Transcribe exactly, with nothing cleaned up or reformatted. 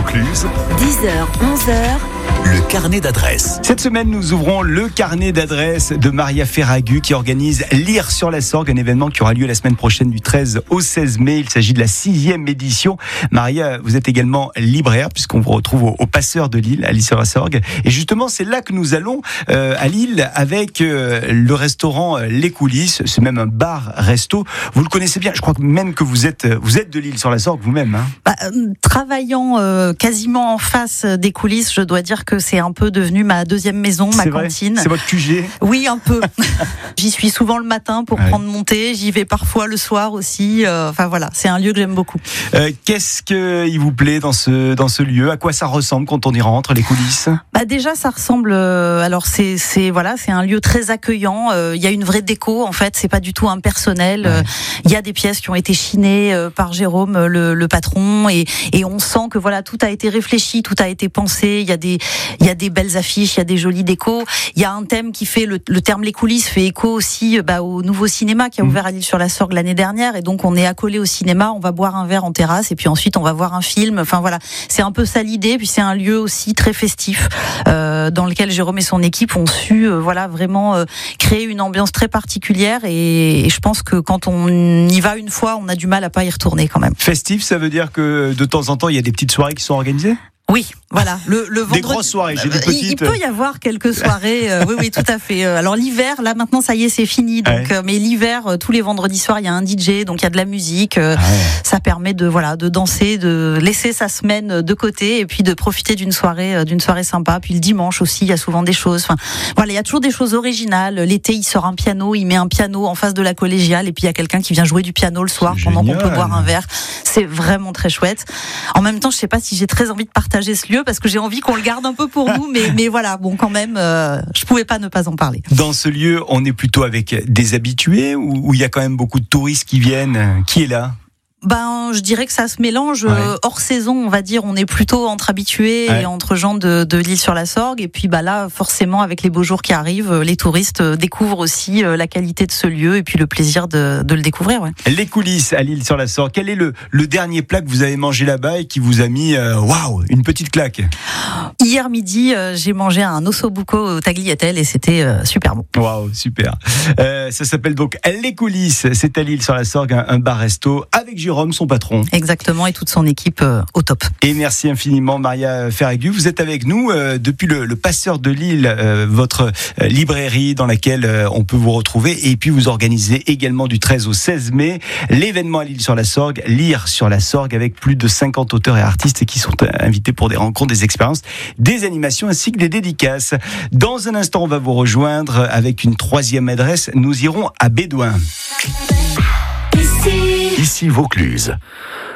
Vaucluse, dix heures, onze heures, le carnet d'adresses. Cette semaine, nous ouvrons le carnet d'adresses de Maria Ferragu qui organise Lire sur la Sorgue, un événement qui aura lieu la semaine prochaine du treize au seize mai. Il s'agit de la sixième édition. Maria, vous êtes également libraire puisqu'on vous retrouve au, au Passeur de Lille, à Lille sur la Sorgue. Et justement, c'est là que nous allons euh, à Lille avec euh, le restaurant euh, Les Coulisses. C'est même un bar-resto. Vous le connaissez bien. Je crois que même que vous êtes, vous êtes de Lille sur la Sorgue vous-même. Hein. Bah, euh, travaillant euh, quasiment en face des coulisses, je dois dire que c'est un peu devenu ma deuxième maison, ma c'est vrai, cantine. C'est votre Q G? Oui, un peu. J'y suis souvent le matin pour ouais. prendre mon thé. J'y vais parfois le soir aussi. Euh, enfin voilà, c'est un lieu que j'aime beaucoup. Euh, qu'est-ce qui vous plaît dans ce dans ce lieu? À quoi ça ressemble quand on y rentre, les coulisses? Bah déjà, ça ressemble. Euh, alors c'est c'est voilà, c'est un lieu très accueillant. Il euh, y a une vraie déco en fait. C'est pas du tout impersonnel. Il ouais. euh, y a des pièces qui ont été chinées euh, par Jérôme, le, le patron, et et on sent que voilà, tout a été réfléchi, tout a été pensé. Il y a des il y a des belles affiches, il y a des jolies décos. Il y a un thème qui fait le, le terme Les Coulisses fait écho aussi bah, au nouveau cinéma qui a ouvert à Lille sur la Sorgue l'année dernière, et donc on est accolé au cinéma, on va boire un verre en terrasse et puis ensuite on va voir un film. Enfin voilà, c'est un peu ça l'idée. Puis c'est un lieu aussi très festif euh, dans lequel Jérôme et son équipe ont su euh, voilà vraiment euh, créer une ambiance très particulière, et, et je pense que quand on y va une fois, on a du mal à pas y retourner quand même. Festif, ça veut dire que de temps en temps il y a des petites soirées qui sont organisées? Oui, voilà. Le, le vendredi, des grosses soirées, j'ai des petites. Il peut y avoir quelques soirées. Euh, oui, oui, tout à fait. Alors l'hiver, là maintenant, ça y est, c'est fini. Donc, ouais. euh, mais l'hiver, euh, tous les vendredis soirs, il y a un D J, donc il y a de la musique. Euh, ah ouais. Ça permet de voilà, de danser, de laisser sa semaine de côté et puis de profiter d'une soirée, euh, d'une soirée sympa. Puis le dimanche aussi, il y a souvent des choses. Enfin, voilà, il y a toujours des choses originales. L'été, il sort un piano, il met un piano en face de la collégiale, et puis il y a quelqu'un qui vient jouer du piano le soir c'est pendant génial. Qu'on peut boire un verre. C'est vraiment très chouette. En même temps, je sais pas si j'ai très envie de partager ce lieu parce que j'ai envie qu'on le garde un peu pour nous, mais, mais voilà, bon, quand même, euh, je pouvais pas ne pas en parler. Dans ce lieu, on est plutôt avec des habitués ou il y a quand même beaucoup de touristes qui viennent? Qui est là? Ben, je dirais que ça se mélange. Ouais. Hors saison, on va dire, on est plutôt entre habitués ouais. et entre gens de, de Lille sur la Sorgue. Et puis, bah là, forcément, avec les beaux jours qui arrivent, les touristes découvrent aussi la qualité de ce lieu et puis le plaisir de, de le découvrir. Ouais. Les Coulisses à Lille sur la Sorgue. Quel est le, le dernier plat que vous avez mangé là-bas et qui vous a mis, waouh, wow, une petite claque? Hier midi, euh, j'ai mangé un ossobuco au tagliatelle et c'était euh, super bon. Waouh, super. Euh, ça s'appelle donc Les Coulisses. C'est à Lille sur la Sorgue, un, un bar-resto avec Jérôme, son patron. Exactement, et toute son équipe euh, au top. Et merci infiniment Maria Ferragu. Vous êtes avec nous euh, depuis le, le Passeur de Lille, euh, votre euh, librairie dans laquelle euh, on peut vous retrouver. Et puis vous organisez également du treize au seize mai l'événement à Lille sur la Sorgue, Lire sur la Sorgue, avec plus de cinquante auteurs et artistes qui sont invités pour des rencontres, des expériences, des animations ainsi que des dédicaces. Dans un instant, on va vous rejoindre avec une troisième adresse. Nous irons à Bédouin. Ici Vaucluse.